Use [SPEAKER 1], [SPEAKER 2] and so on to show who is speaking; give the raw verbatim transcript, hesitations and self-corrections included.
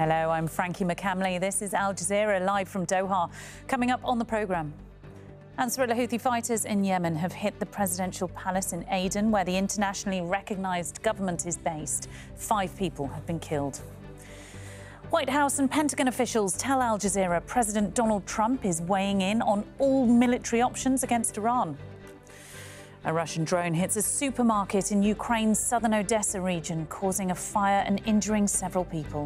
[SPEAKER 1] Hello, I'm Frankie McCamley. This is Al Jazeera live from Doha. Coming up on the programme. Ansarullah Houthi fighters in Yemen have hit the presidential palace in Aden, where the internationally recognised government is based. Five people have been killed. White House and Pentagon officials tell Al Jazeera President Donald Trump is weighing in on all military options against Iran. A Russian drone hits a supermarket in Ukraine's southern Odessa region, causing a fire and injuring several people.